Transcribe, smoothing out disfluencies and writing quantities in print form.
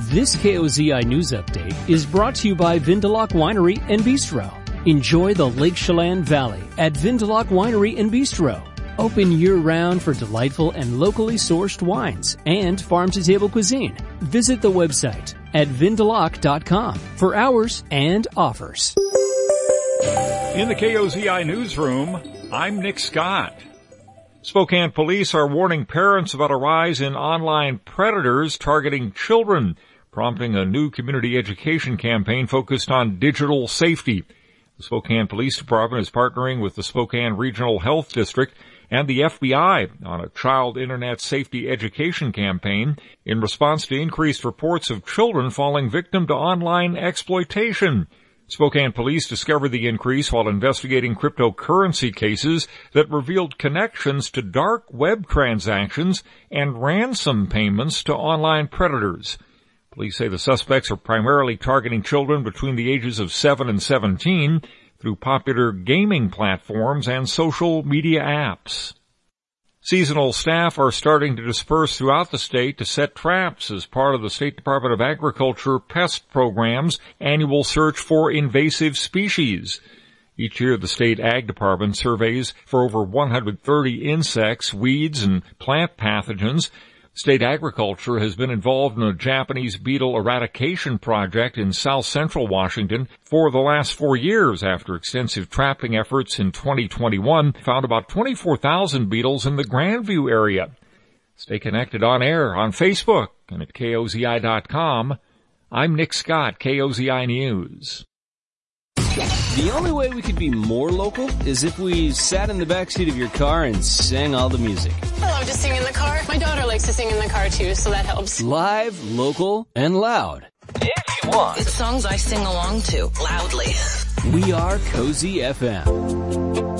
This KOZI News Update is brought to you by Vindalak Winery and Bistro. Enjoy the Lake Chelan Valley at Vindalak Winery and Bistro. Open year-round for delightful and locally sourced wines and farm-to-table cuisine. Visit the website at vindalak.com for hours and offers. In the KOZI newsroom, I'm Nick Scott. Spokane police are warning parents about a rise in online predators targeting children, prompting a new community education campaign focused on digital safety. The Spokane Police Department is partnering with the Spokane Regional Health District and the FBI on a child internet safety education campaign in response to increased reports of children falling victim to online exploitation. Spokane police discovered the increase while investigating cryptocurrency cases that revealed connections to dark web transactions and ransom payments to online predators. Police say the suspects are primarily targeting children between the ages of 7 and 17 through popular gaming platforms and social media apps. Seasonal staff are starting to disperse throughout the state to set traps as part of the State Department of Agriculture Pest Program's annual search for invasive species. Each year, the State Ag Department surveys for over 130 insects, weeds, and plant pathogens. State Agriculture has been involved in a Japanese beetle eradication project in south-central Washington for the last 4 years after extensive trapping efforts in 2021 found about 24,000 beetles in the Grandview area. Stay connected on air on Facebook and at KOZI.com. I'm Nick Scott, KOZI News. The only way we could be more local is if we sat in the backseat of your car and sang all the music. I love to sing in the car. My daughter likes to sing in the car too, so that helps. Live, local, and loud. If you want. It's songs I sing along to, loudly. We are Cozy FM.